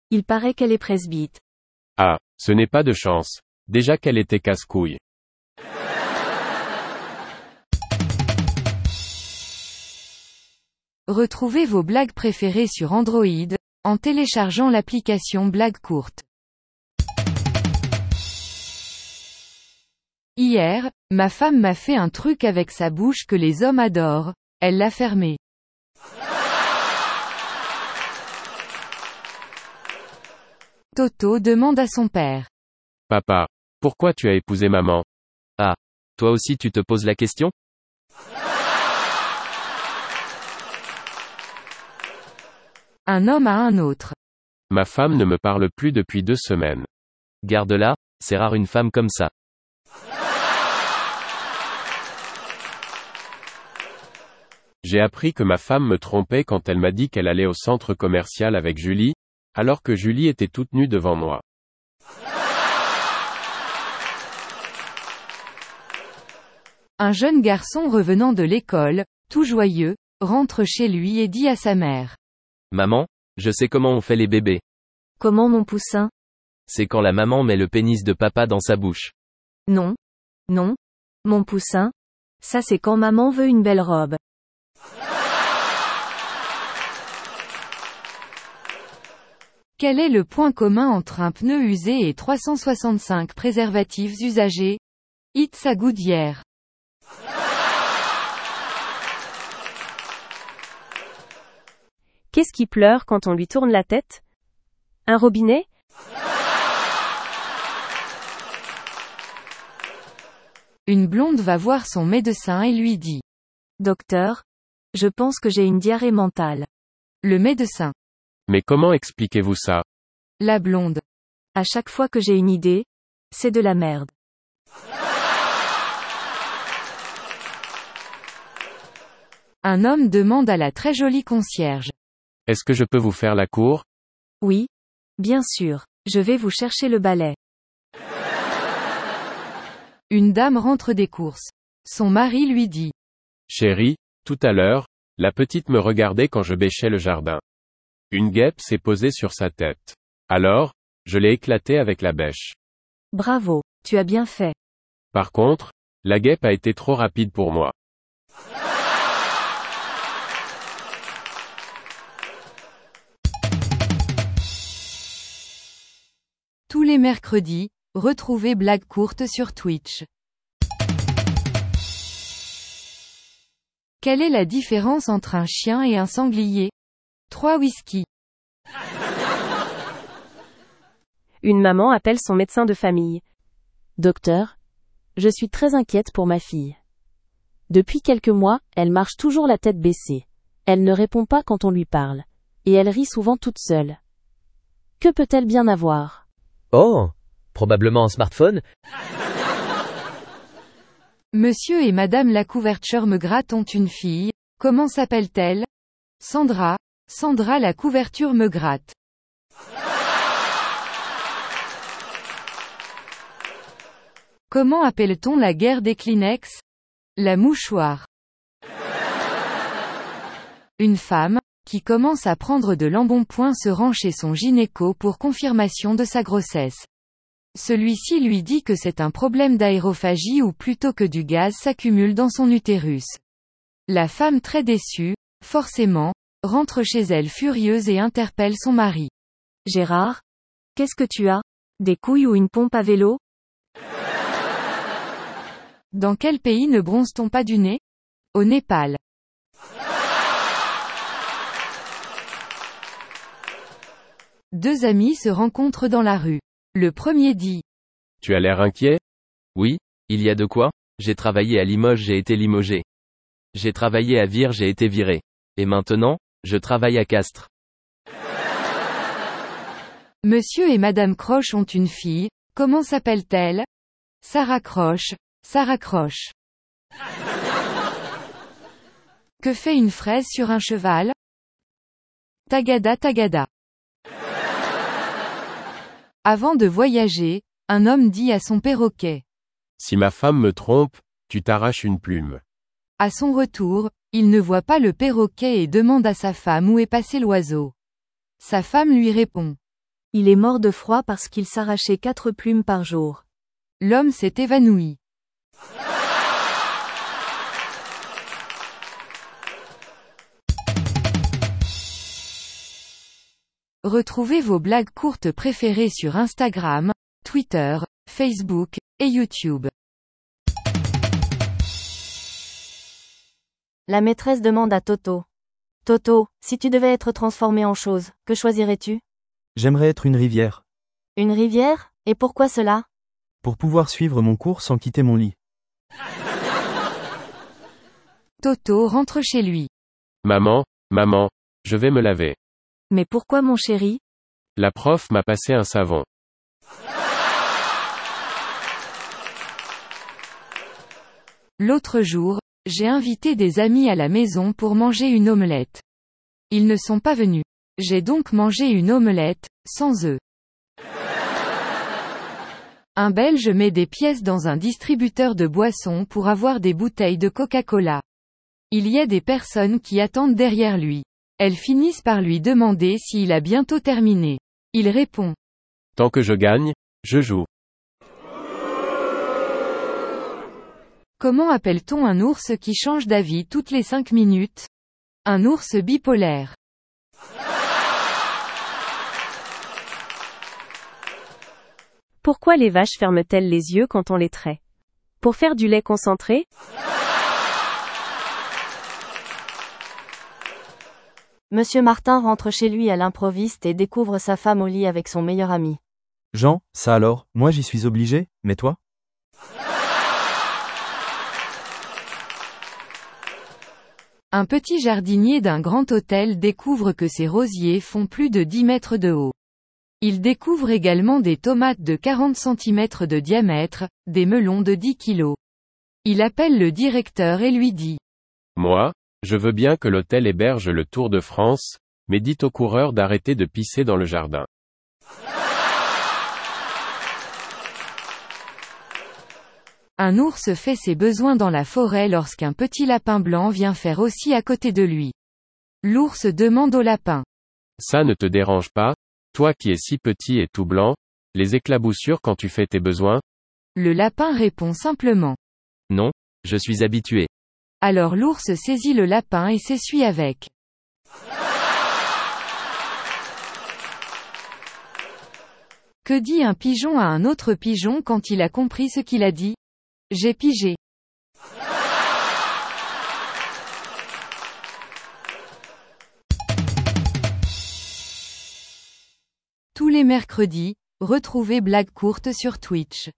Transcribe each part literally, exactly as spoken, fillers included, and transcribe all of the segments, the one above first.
Il paraît qu'elle est presbyte. Ah, ce n'est pas de chance. Déjà qu'elle était casse-couille. Retrouvez vos blagues préférées sur Android, en téléchargeant l'application Blagues courtes. Hier, ma femme m'a fait un truc avec sa bouche que les hommes adorent, elle l'a fermé. Toto demande à son père. Papa, pourquoi tu as épousé maman? Ah, toi aussi tu te poses la question? Un homme à un autre. Ma femme ne me parle plus depuis deux semaines. Garde-la, c'est rare une femme comme ça. J'ai appris que ma femme me trompait quand elle m'a dit qu'elle allait au centre commercial avec Julie, alors que Julie était toute nue devant moi. Un jeune garçon revenant de l'école, tout joyeux, rentre chez lui et dit à sa mère. Maman, je sais comment on fait les bébés. Comment mon poussin? C'est quand la maman met le pénis de papa dans sa bouche. Non. Non. Mon poussin. Ça c'est quand maman veut une belle robe. Quel est le point commun entre un pneu usé et trois cent soixante-cinq préservatifs usagés? It's a good year. Qu'est-ce qui pleure quand on lui tourne la tête? Un robinet? Une blonde va voir son médecin et lui dit. Docteur, je pense que j'ai une diarrhée mentale. Le médecin. Mais comment expliquez-vous ça? La blonde. À chaque fois que j'ai une idée, c'est de la merde. Un homme demande à la très jolie concierge. Est-ce que je peux vous faire la cour? Oui. Bien sûr. Je vais vous chercher le balai. Une dame rentre des courses. Son mari lui dit. Chérie, tout à l'heure, la petite me regardait quand je bêchais le jardin. Une guêpe s'est posée sur sa tête. Alors, je l'ai éclatée avec la bêche. Bravo, tu as bien fait. Par contre, la guêpe a été trop rapide pour moi. Tous les mercredis, retrouvez Blagues courtes sur Twitch. Quelle est la différence entre un chien et un sanglier? Trois whisky. Une maman appelle son médecin de famille. Docteur, je suis très inquiète pour ma fille. Depuis quelques mois, elle marche toujours la tête baissée. Elle ne répond pas quand on lui parle. Et elle rit souvent toute seule. Que peut-elle bien avoir? Oh, probablement un smartphone. Monsieur et Madame la couverture me gratte ont une fille. Comment s'appelle-t-elle? Sandra. Sandra la couverture me gratte. Comment appelle-t-on la guerre des Kleenex? La mouchoir. Une femme, qui commence à prendre de l'embonpoint se rend chez son gynéco pour confirmation de sa grossesse. Celui-ci lui dit que c'est un problème d'aérophagie ou plutôt que du gaz s'accumule dans son utérus. La femme très déçue, forcément, rentre chez elle furieuse et interpelle son mari. Gérard? Qu'est-ce que tu as? Des couilles ou une pompe à vélo? Dans quel pays ne bronze-t-on pas du nez? Au Népal. Deux amis se rencontrent dans la rue. Le premier dit. Tu as l'air inquiet? Oui, il y a de quoi? J'ai travaillé à Limoges, j'ai été limogé. J'ai travaillé à Vire, j'ai été viré. Et maintenant, je travaille à Castres. Monsieur et Madame Croche ont une fille. Comment s'appelle-t-elle? Sarah Croche. Sarah Croche. Que fait une fraise sur un cheval? Tagada tagada. Avant de voyager, un homme dit à son perroquet. Si ma femme me trompe, tu t'arraches une plume. À son retour, il ne voit pas le perroquet et demande à sa femme où est passé l'oiseau. Sa femme lui répond. Il est mort de froid parce qu'il s'arrachait quatre plumes par jour. L'homme s'est évanoui. Retrouvez vos blagues courtes préférées sur Instagram, Twitter, Facebook, et YouTube. La maîtresse demande à Toto. Toto, si tu devais être transformé en chose, que choisirais-tu? J'aimerais être une rivière. Une rivière? Et pourquoi cela? Pour pouvoir suivre mon cours sans quitter mon lit. Toto rentre chez lui. Maman, maman, je vais me laver. Mais pourquoi mon chéri? La prof m'a passé un savon. L'autre jour, j'ai invité des amis à la maison pour manger une omelette. Ils ne sont pas venus. J'ai donc mangé une omelette, sans œufs. Un Belge met des pièces dans un distributeur de boissons pour avoir des bouteilles de Coca-Cola. Il y a des personnes qui attendent derrière lui. Elles finissent par lui demander s'il a bientôt terminé. Il répond. Tant que je gagne, je joue. Comment appelle-t-on un ours qui change d'avis toutes les cinq minutes? Un ours bipolaire. Pourquoi les vaches ferment-elles les yeux quand on les traite? Pour faire du lait concentré? Monsieur Martin rentre chez lui à l'improviste et découvre sa femme au lit avec son meilleur ami. Jean, ça alors, moi j'y suis obligé, mais toi? Un petit jardinier d'un grand hôtel découvre que ses rosiers font plus de dix mètres de haut. Il découvre également des tomates de quarante centimètres de diamètre, des melons de dix kilos. Il appelle le directeur et lui dit. Moi, je veux bien que l'hôtel héberge le Tour de France, mais dites aux coureurs d'arrêter de pisser dans le jardin. Un ours fait ses besoins dans la forêt lorsqu'un petit lapin blanc vient faire aussi à côté de lui. L'ours demande au lapin. Ça ne te dérange pas, toi qui es si petit et tout blanc, les éclaboussures quand tu fais tes besoins? Le lapin répond simplement. Non, je suis habitué. Alors l'ours saisit le lapin et s'essuie avec. Que dit un pigeon à un autre pigeon quand il a compris ce qu'il a dit? J'ai pigé. Tous les mercredis, retrouvez Blagues courtes sur Twitch.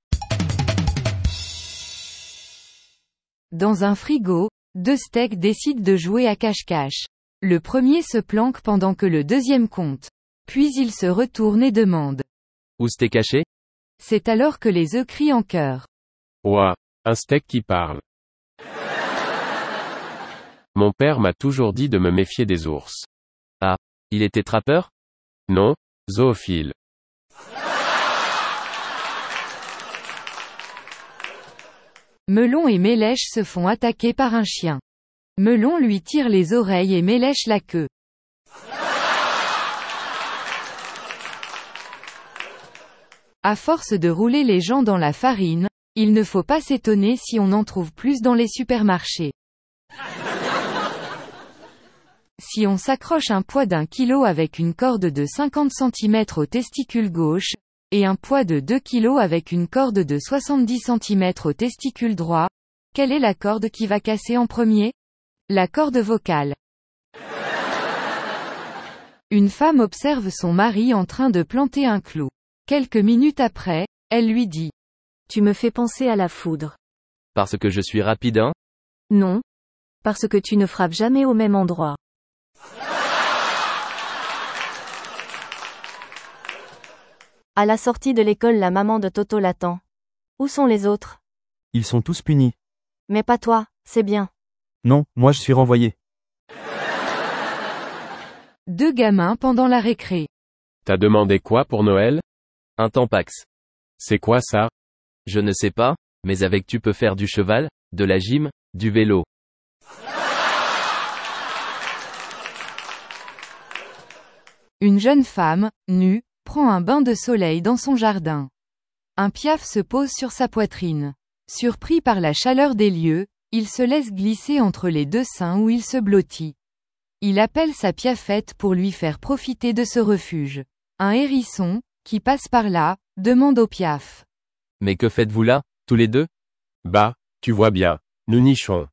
Dans un frigo, deux steaks décident de jouer à cache-cache. Le premier se planque pendant que le deuxième compte. Puis il se retourne et demande. Où c'était caché? C'est alors que les œufs crient en chœur. Ouah, un steak qui parle. Mon père m'a toujours dit de me méfier des ours. Ah, il était trappeur? Non, zoophile. Melon et Mélèche se font attaquer par un chien. Melon lui tire les oreilles et Mélèche la queue. À force de rouler les gens dans la farine, il ne faut pas s'étonner si on en trouve plus dans les supermarchés. Si on s'accroche un poids d'un kilo avec une corde de cinquante centimètres au testicule gauche, et un poids de deux kilos avec une corde de soixante-dix centimètres au testicule droit, quelle est la corde qui va casser en premier? La corde vocale. Une femme observe son mari en train de planter un clou. Quelques minutes après, elle lui dit. Tu me fais penser à la foudre. Parce que je suis rapide, hein? Non. Parce que tu ne frappes jamais au même endroit. À la sortie de l'école, la maman de Toto l'attend. Où sont les autres? Ils sont tous punis. Mais pas toi, c'est bien. Non, moi je suis renvoyé. Deux gamins pendant la récré. T'as demandé quoi pour Noël? Un Tampax. C'est quoi ça? Je ne sais pas, mais avec tu peux faire du cheval, de la gym, du vélo. Une jeune femme, nue, prend un bain de soleil dans son jardin. Un piaf se pose sur sa poitrine. Surpris par la chaleur des lieux, il se laisse glisser entre les deux seins où il se blottit. Il appelle sa piafette pour lui faire profiter de ce refuge. Un hérisson, qui passe par là, demande au piaf. Mais que faites-vous là, tous les deux? Bah, tu vois bien, nous nichons.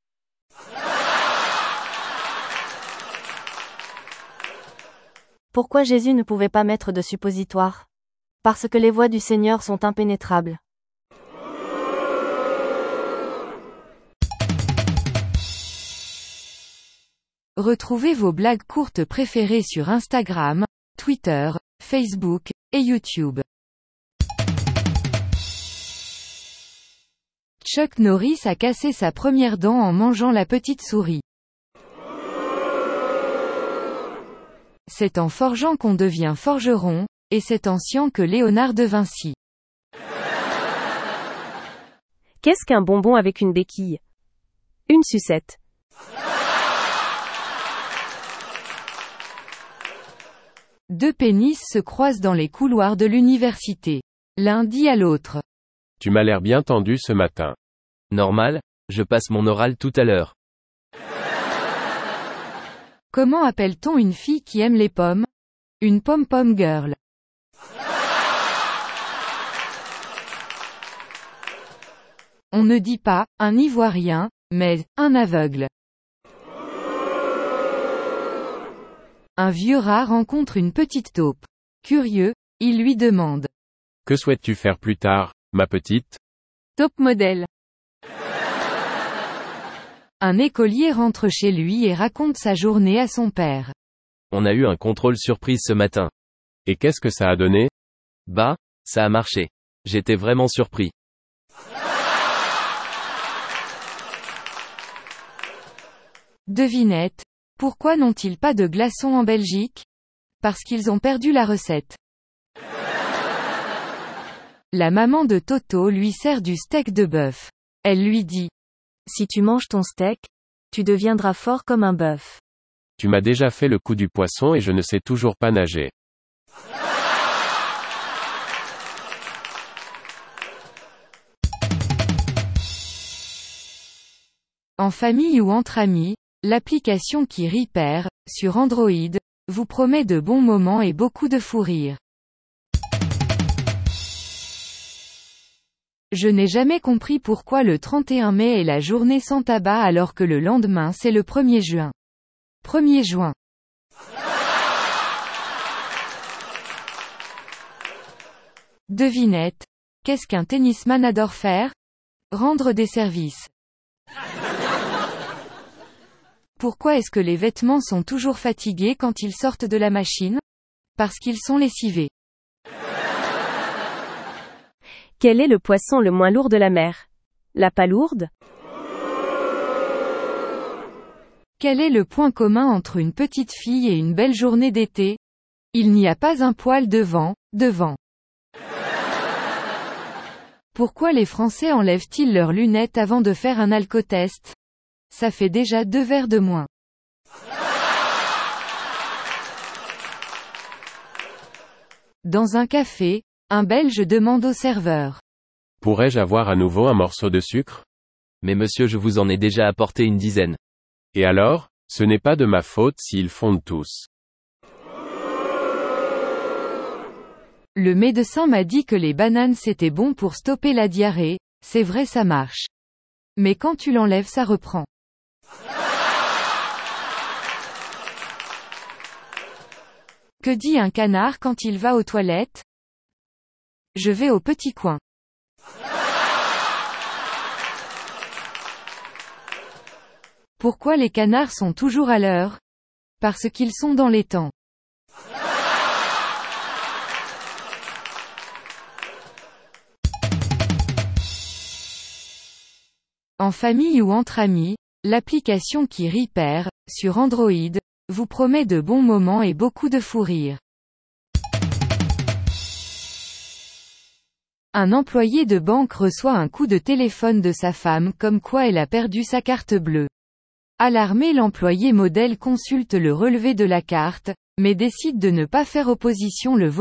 Pourquoi Jésus ne pouvait pas mettre de suppositoire? Parce que les voies du Seigneur sont impénétrables. Retrouvez vos blagues courtes préférées sur Instagram, Twitter, Facebook, et YouTube. Chuck Norris a cassé sa première dent en mangeant la petite souris. C'est en forgeant qu'on devient forgeron, et c'est en sciant que Léonard de Vinci. Qu'est-ce qu'un bonbon avec une béquille? Une sucette. Deux pénis se croisent dans les couloirs de l'université. L'un dit à l'autre. Tu m'as l'air bien tendu ce matin. Normal, je passe mon oral tout à l'heure. Comment appelle-t-on une fille qui aime les pommes? Une pom-pom girl. On ne dit pas un Ivoirien, mais un aveugle. Un vieux rat rencontre une petite taupe. Curieux, il lui demande. Que souhaites-tu faire plus tard, ma petite? Top modèle. Un écolier rentre chez lui et raconte sa journée à son père. On a eu un contrôle surprise ce matin. Et qu'est-ce que ça a donné? Bah, ça a marché. J'étais vraiment surpris. Devinette. Pourquoi n'ont-ils pas de glaçons en Belgique? Parce qu'ils ont perdu la recette. La maman de Toto lui sert du steak de bœuf. Elle lui dit. Si tu manges ton steak, tu deviendras fort comme un bœuf. Tu m'as déjà fait le coup du poisson et je ne sais toujours pas nager. En famille ou entre amis, l'application qui rit perd, sur Android, vous promet de bons moments et beaucoup de fou rire. Je n'ai jamais compris pourquoi le trente et un mai est la journée sans tabac alors que le lendemain c'est le premier juin. premier juin. Devinette. Qu'est-ce qu'un tennisman adore faire? Rendre des services. Pourquoi est-ce que les vêtements sont toujours fatigués quand ils sortent de la machine? Parce qu'ils sont lessivés. Quel est le poisson le moins lourd de la mer? La palourde? Quel est le point commun entre une petite fille et une belle journée d'été? Il n'y a pas un poil de vent, devant. Pourquoi les Français enlèvent-ils leurs lunettes avant de faire un alcotest? Ça fait déjà deux verres de moins. Dans un café, un Belge demande au serveur. Pourrais-je avoir à nouveau un morceau de sucre? Mais monsieur, je vous en ai déjà apporté une dizaine. Et alors, ce n'est pas de ma faute s'ils fondent tous. Le médecin m'a dit que les bananes c'était bon pour stopper la diarrhée, c'est vrai ça marche. Mais quand tu l'enlèves ça reprend. Que dit un canard quand il va aux toilettes? Je vais au petit coin. Pourquoi les canards sont toujours à l'heure? Parce qu'ils sont dans les temps. En famille ou entre amis, l'application qui rit perd, sur Android, vous promet de bons moments et beaucoup de fou rire. Un employé de banque reçoit un coup de téléphone de sa femme comme quoi elle a perdu sa carte bleue. Alarmé, l'employé modèle consulte le relevé de la carte, mais décide de ne pas faire opposition le